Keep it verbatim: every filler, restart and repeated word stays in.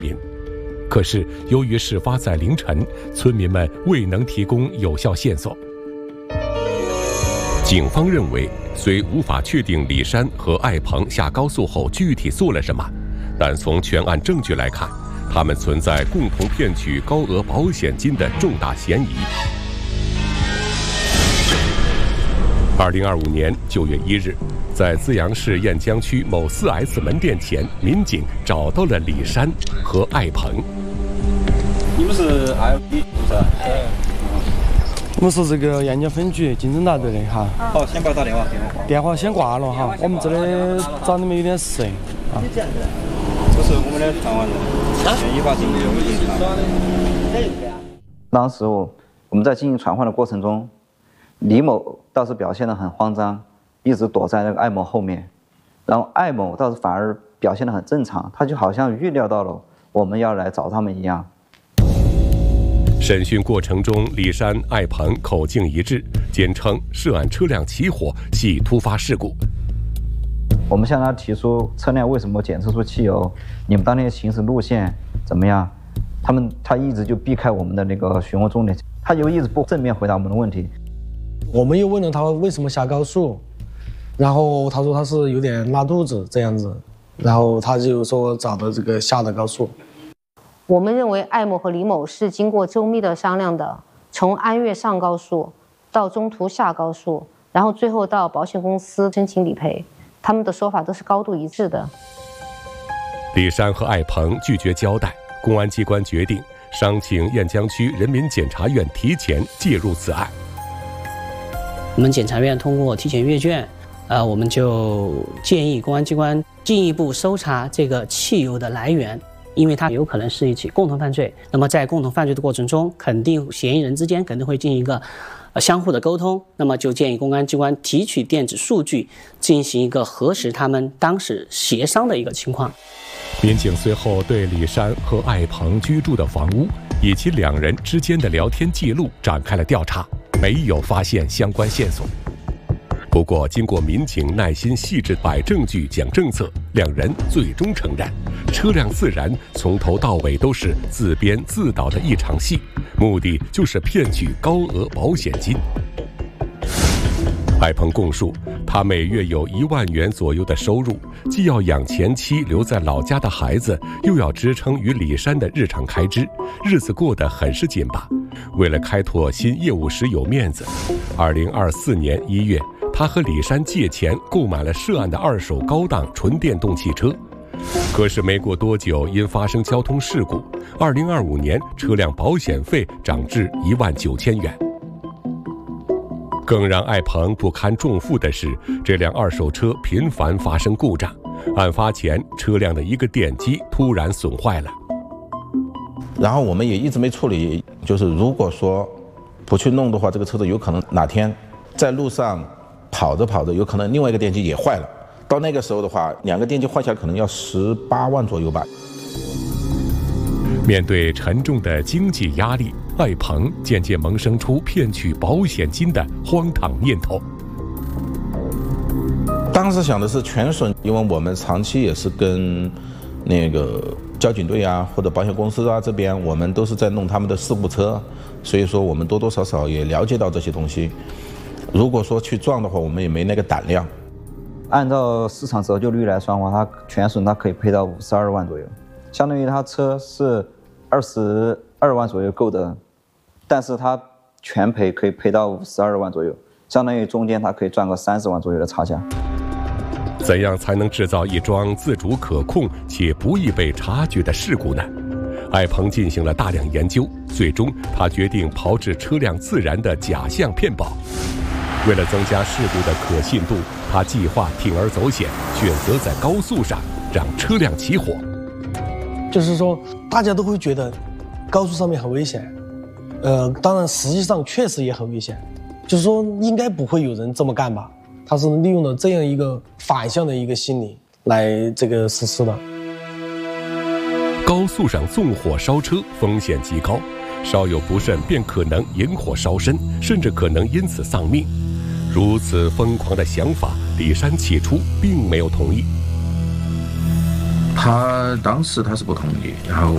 民。可是由于事发在凌晨，村民们未能提供有效线索。警方认为，虽无法确定李山和艾鹏下高速后具体做了什么，但从全案证据来看，他们存在共同骗取高额保险金的重大嫌疑。二零二五年九月一日，在资阳市雁江区某 四 S 门店前，民警找到了李山和艾鹏。 你们是 I P 是不是？哎。 我们是这个雁江分局经侦大队的哈。 好，先把打电话电话。 电话先挂了哈，我们这里找你们有点事啊。 这是我们的传唤人，依法进行传唤。 当时我我们在进行传唤的过程中，李某倒是表现得很慌张，一直躲在那个艾某后面，然后艾某倒是反而表现得很正常，他就好像预料到了我们要来找他们一样。 审讯过程中，李山、艾鹏口径一致，坚称涉案车辆起火系突发事故。 我们向他提出车辆为什么检测出汽油，你们当天行驶路线怎么样？他们他一直就避开我们的那个询问重点，他就一直不正面回答我们的问题。 我们又问了他为什么下高速，然后他说他是有点拉肚子这样子，然后他就说找的这个下的高速。 我们认为艾某和李某是经过周密的商量的，从安岳上高速到中途下高速，然后最后到保险公司申请理赔，他们的说法都是高度一致的。 李山和艾鹏拒绝交代，公安机关决定商请雁江区人民检察院提前介入此案。 我们检察院通过提前阅卷，呃，我们就建议公安机关进一步搜查这个汽油的来源。因为它有可能是一起共同犯罪，那么在共同犯罪的过程中，肯定嫌疑人之间肯定会进行一个呃相互的沟通，那么就建议公安机关提取电子数据，进行一个核实他们当时协商的一个情况。 民警随后对李山和艾鹏居住的房屋以及两人之间的聊天记录展开了调查，没有发现相关线索。不过，经过民警耐心细致摆证据、讲政策，两人最终承认，车辆自燃从头到尾都是自编自导的一场戏，目的就是骗取高额保险金。艾鹏供述，他每月有一万元左右的收入，既要养前妻留在老家的孩子，又要支撑与李山的日常开支，日子过得很是紧巴。为了开拓新业务时有面子，二零二四年一月，他和李山借钱购买了涉案的二手高档纯电动汽车。可是没过多久，因发生交通事故，二零二五年车辆保险费涨至一万九千元。更让艾鹏不堪重负的是，这辆二手车频繁发生故障。案发前，车辆的一个电机突然损坏了。 然后我们也一直没处理，就是如果说不去弄的话，这个车子有可能哪天在路上跑着跑着，有可能另外一个电机也坏了。到那个时候的话，两个电机坏下来可能要十八万左右吧。 面对沉重的经济压力，艾鹏渐渐萌生出骗取保险金的荒唐念头。 当时想的是全损，因为我们长期也是跟那个交警队啊或者保险公司啊这边，我们都是在弄他们的事故车，所以说我们多多少少也了解到这些东西。如果说去撞的话，我们也没那个胆量。 按照市场折旧率来算的话，它全损它可以赔到五十二万左右，相当于它车是二十二万左右购的，但是它全赔可以赔到五十二万左右，相当于中间它可以赚个三十万左右的差价。 怎样才能制造一桩自主可控且不易被察觉的事故呢？艾鹏进行了大量研究，最终他决定炮制车辆自燃的假象骗保。为了增加事故的可信度，他计划铤而走险，选择在高速上让车辆起火。 就是说，大家都会觉得高速上面很危险，呃，当然实际上确实也很危险，就是说应该不会有人这么干吧？他是利用了这样一个反向的一个心理来这个实施的。 高速上纵火烧车风险极高，稍有不慎便可能引火烧身，甚至可能因此丧命。如此疯狂的想法，李山起初并没有同意。 他当时他是不同意，然后